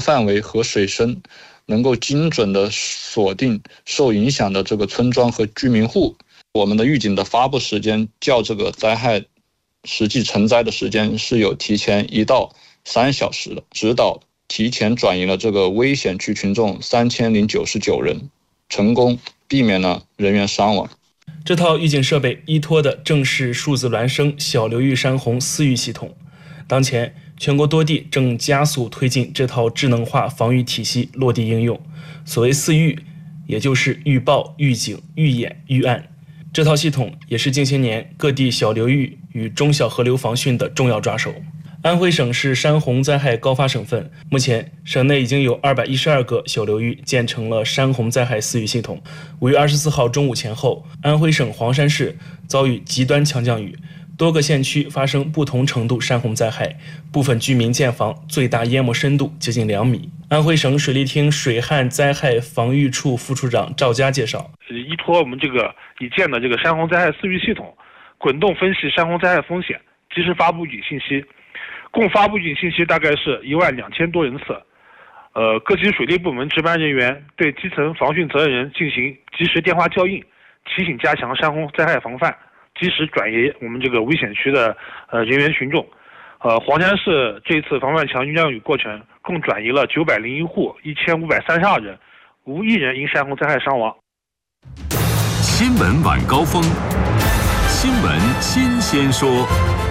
范围和水深，能够精准的锁定受影响的这个村庄和居民户。我们的预警的发布时间较这个灾害实际成灾的时间是有提前1到3小时的，指导提前转移了这个危险区群众3099人，成功避免了人员伤亡。 这套预警设备依托的正是数字孪生小流域山洪4预系统。当前，全国多地正加速推进这套智能化防御体系落地应用。所谓4预，也就是预报、预警、预演、预案。这套系统也是近些年各地小流域与中小河流防汛的重要抓手。安徽省是山洪灾害高发省份，目前省内已经有212个小流域建成了山洪灾害4预系统。5月24号中午前后，安徽省黄山市遭遇极端强降雨，多个县区发生不同程度山洪灾害，部分居民建房最大淹没深度接近2米。安徽省水利厅水旱灾害防御处副处长赵佳介绍， 依托我们这个已建的这个山洪灾害4预系统，滚动分析山洪灾害风险，及时发布预警信息。共发布预警信息大概是12000多人次。各级水利部门值班人员对基层防汛责任人进行及时电话校应，提醒加强山洪灾害防范，及时转移我们这个危险区的人员群众。黄山市这次防范强降雨过程共转移了901户1532人，无1人因山洪灾害伤亡。 新闻晚高峰，新闻新鲜说。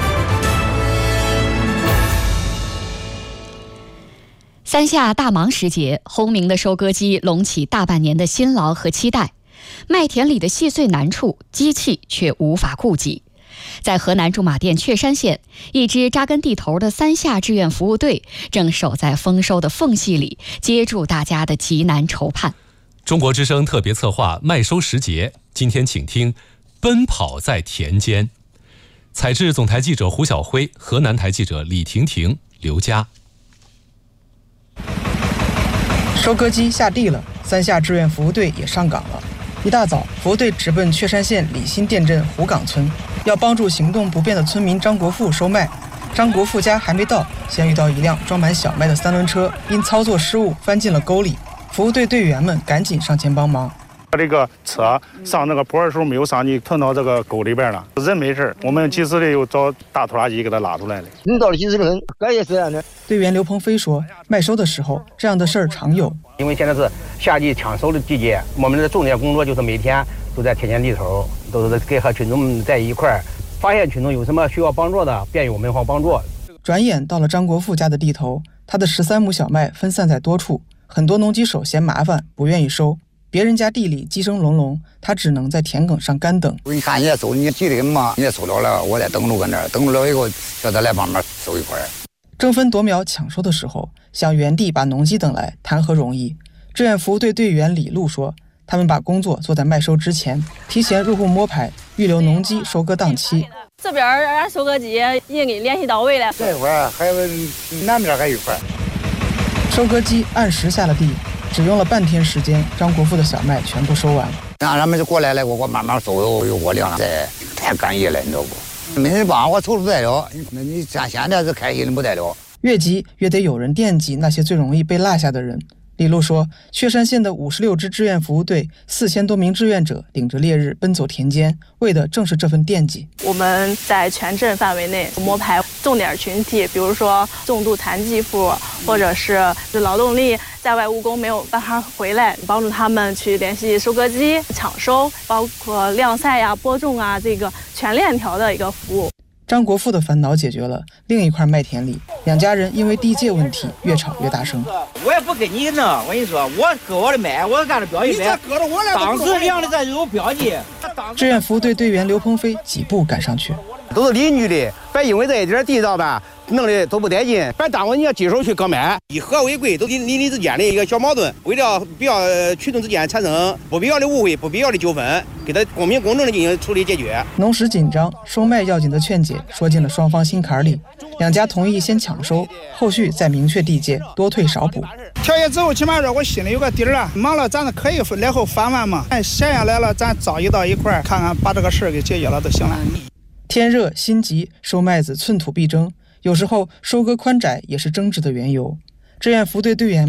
三夏大忙时节，轰鸣的收割机隆起大半年的辛劳和期待，麦田里的细碎难处，机器却无法顾及。在河南驻马店确山县，一支扎根地头的三夏志愿服务队正守在丰收的缝隙里，接住大家的急难愁盼。 中国之声特别策划麦收时节，今天请听《奔跑在田间》。采制总台记者胡晓辉，河南台记者李婷婷、刘佳。 收割机下地了，三夏志愿服务队也上岗了。一大早，服务队直奔确山县李新店镇湖岗村，要帮助行动不便的村民张国富收麦。张国富家还没到，先遇到一辆装满小麦的3轮车，因操作失误翻进了沟里。服务队队员们赶紧上前帮忙。 这个车上那个坡的时候没有上去，碰到这个沟里边了，人没事，我们及时的又找大拖拉机给他拉出来了。 到了及时的很，这也是这样的。 队员刘鹏飞说，麦收的时候这样的事儿常有， 因为现在是夏季抢收的季节，我们的重点工作就是每天都在田间地头，都是跟和群众们在一块儿，发现群众有什么需要帮助的，便于我们方帮助。 转眼到了张国富家的地头，他的13亩小麦分散在多处，很多农机手嫌麻烦，不愿意收。别人家地里鸡声隆隆，他只能在田埂上干等。 你看人家收，你急的嘛，人家收着了，我再等着搁那儿，等着了以后叫他来帮忙收一块。 争分夺秒抢收的时候，想原地把农机等来，谈何容易？志愿服务队队员李璐说，他们把工作做在麦收之前，提前入户摸排，预留农机收割档期。 这边俺收割机已经联系到位了， 这块儿还有南边还有一块。 收割机按时下了地。只用了半天时间，张国富的小麦全部收完。 让他们就过来了，我慢慢收，有我量了，太干业了，你知道不？没人帮我抽不带了，你像现在是开心的不带了。 越急越得有人惦记那些最容易被落下的人。李璐说，确山县的56支志愿服务队4000多名志愿者顶着烈日奔走田间，为的正是这份惦记。 我们在全镇范围内摸排重点群体，比如说重度残疾户，或者是劳动力在外务工没有办法回来，帮助他们去联系收割机抢收，包括晾晒呀、播种啊，这个全链条的一个服务。 张国富的烦恼解决了，另一块麦田里，两家人因为地界问题越吵越大声。 我也不跟你弄，我跟你说，我割我的麦，我干着标记麦，当时量的这有标记。 志愿服务队队员刘鹏飞几步赶上去， 都是邻居的，别因为这一点地上吧，弄的都不带劲，别耽误你要接手去割麦。以和为贵，都邻里之间的一个小矛盾，为了不要群众之间产生不必要的误会、不必要的纠纷，给他公平公正的进行处理解决。 农时紧张，收麦要紧的劝解说进了双方心坎里，两家同意先抢收，后续再明确地界，多退少补。 调解之后，起码说我心里有个底儿了，忙了咱可以来后翻完嘛。闲下来了，咱早一到一块儿看看，把这个事儿给解决了就行了。 天热心急，收麦子寸土必争，有时候收割宽窄也是争执的缘由。志愿服务队队员